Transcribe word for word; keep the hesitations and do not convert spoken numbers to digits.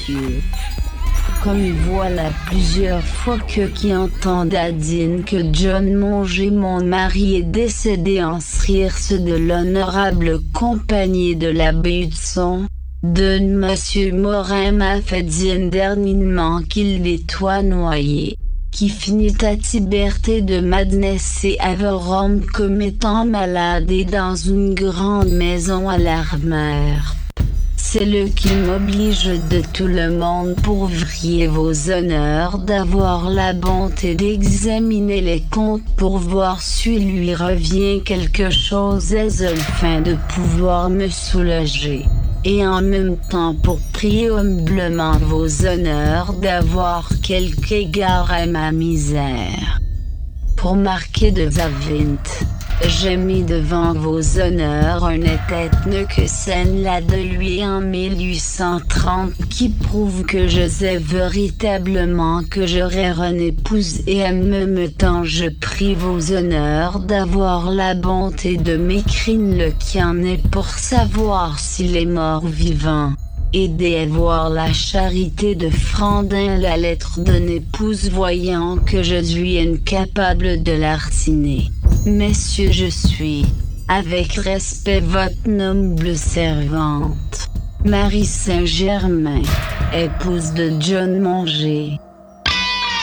monsieur. Comme voilà plusieurs fois que qui entendent à dire que John Manger mon mari est décédé en Srirse de l'honorable compagnie de l'abbé Hudson, de monsieur Morin m'a fait dire dernièrement qu'il l'étoit noyé, qui finit à Liberté de Madness et Averum comme étant malade et dans une grande maison à l'armère. C'est le qui m'oblige de tout le monde pour vrier vos honneurs d'avoir la bonté d'examiner les comptes pour voir si lui revient quelque chose afin de pouvoir me soulager, et en même temps pour prier humblement vos honneurs d'avoir quelque égard à ma misère. Pour marquer de Zavint, j'ai mis devant vos honneurs un étne que scène là de lui en mille huit cent trente qui prouve que je sais véritablement que j'aurai une épouse et en même temps je prie vos honneurs d'avoir la bonté de m'écrire le qui en est pour savoir s'il est mort vivant. Et d'avoir la charité de Frandin la lettre d'une épouse voyant que je suis incapable de l'artiner. Messieurs, je suis, avec respect, votre noble servante, Marie Saint-Germain, épouse de John Manger.